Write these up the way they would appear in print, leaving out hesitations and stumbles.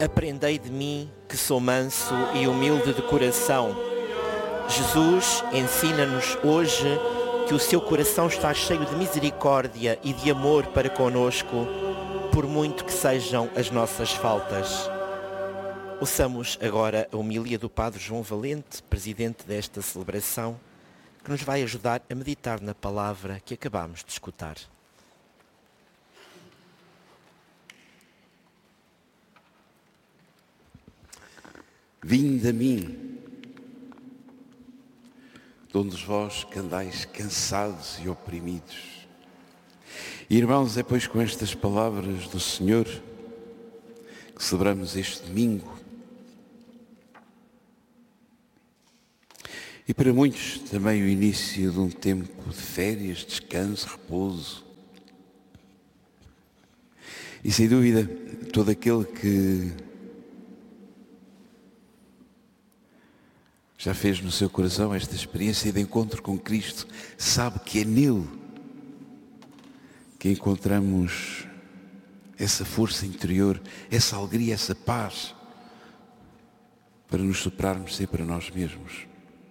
Aprendei de mim, que sou manso e humilde de coração. Jesus ensina-nos hoje que o seu coração está cheio de misericórdia e de amor para conosco, por muito que sejam as nossas faltas. Ouçamos agora a homilia do Padre João Valente, presidente desta celebração, que nos vai ajudar a meditar na palavra que acabamos de escutar. Vinde a mim, todos vós que andais cansados e oprimidos. Irmãos, é pois com estas palavras do Senhor que celebramos este domingo. E para muitos também o início de um tempo de férias, descanso, repouso. E sem dúvida, todo aquele que já fez no seu coração esta experiência de encontro com Cristo, sabe que é nele que encontramos essa força interior, essa alegria, essa paz, para nos superarmos sempre a nós mesmos.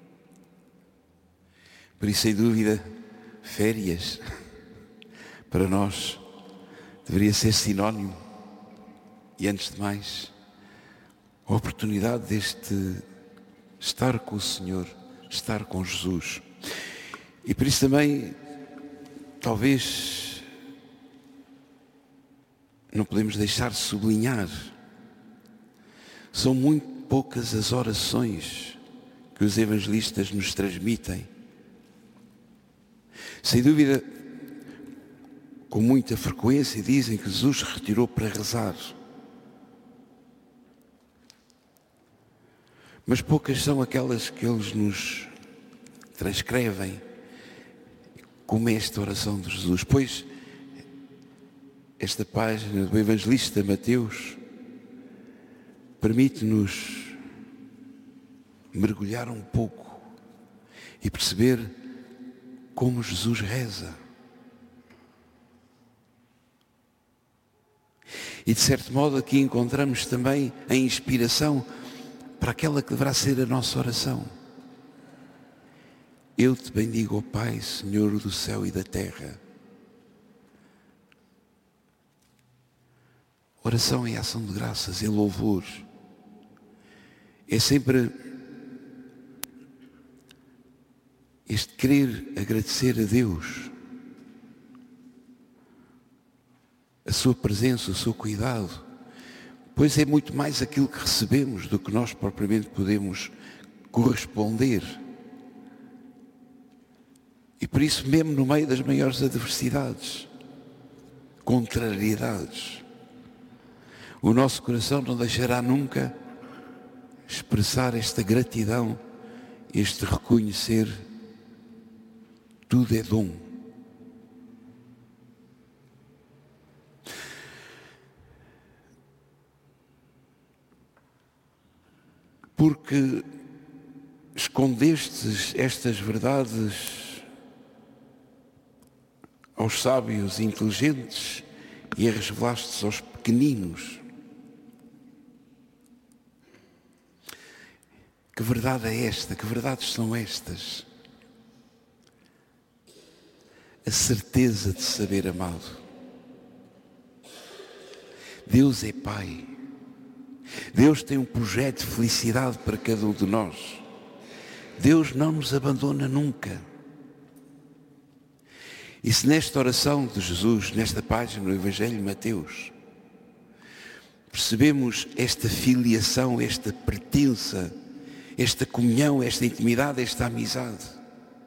Por isso, sem dúvida, férias, para nós, deveria ser sinónimo, e antes de mais, a oportunidade deste estar com o Senhor, estar com Jesus. E por isso também, talvez, não podemos deixar de sublinhar, são muito poucas as orações que os evangelistas nos transmitem. Sem dúvida, com muita frequência dizem que Jesus se retirou para rezar. Mas poucas são aquelas que eles nos transcrevem, como esta oração de Jesus. Pois, esta página do evangelista Mateus permite-nos mergulhar um pouco e perceber como Jesus reza. E de certo modo aqui encontramos também a inspiração para aquela que deverá ser a nossa oração. Eu te bendigo, ó Pai, Senhor do céu e da terra. Oração é ação de graças, é louvor. É sempre este querer agradecer a Deus a sua presença, o seu cuidado, pois é muito mais aquilo que recebemos do que nós propriamente podemos corresponder. E por isso, mesmo no meio das maiores adversidades, contrariedades, o nosso coração não deixará nunca expressar esta gratidão, este reconhecer. Tudo é dom. Porque escondestes estas verdades aos sábios e inteligentes e as revelastes aos pequeninos. Que verdade é esta? Que verdades são estas? A certeza de saber amado. Deus é Pai. Deus tem um projeto de felicidade para cada um de nós. Deus não nos abandona nunca. E se nesta oração de Jesus, nesta página do Evangelho de Mateus, percebemos esta filiação, esta pertença, esta comunhão, esta intimidade, esta amizade,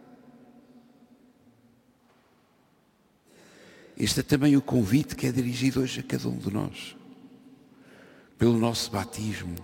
este é também o convite que é dirigido hoje a cada um de nós, pelo nosso batismo.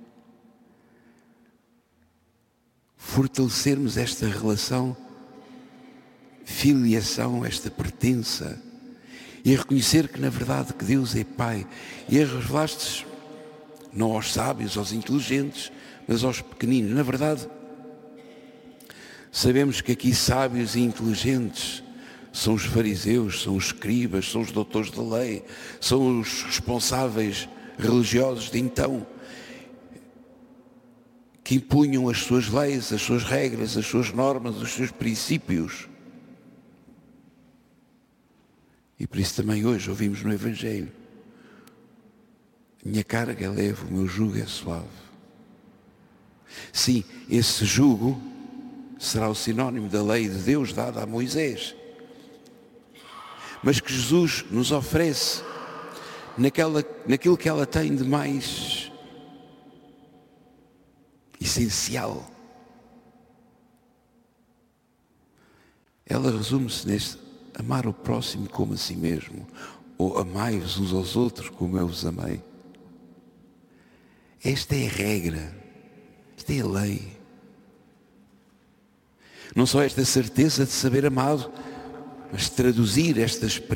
Fortalecermos esta relação, filiação, esta pertença, e reconhecer que na verdade que Deus é Pai, e as revelaste não aos sábios, aos inteligentes, mas aos pequeninos. Na verdade, sabemos que aqui sábios e inteligentes são os fariseus, são os escribas, são os doutores da lei, são os responsáveis religiosos de então, que impunham as suas leis, as suas regras, as suas normas, os seus princípios. E por isso também hoje ouvimos no Evangelho: minha carga é leve, o meu jugo é suave. Sim, esse jugo será o sinónimo da lei de Deus dada a Moisés, mas que Jesus nos oferece naquilo que ela tem de mais essencial. Ela resume-se neste: amar o próximo como a si mesmo, ou amai-vos uns aos outros como eu vos amei. Esta é a regra, esta é a lei. Não só esta certeza de saber amado, mas traduzir esta experiência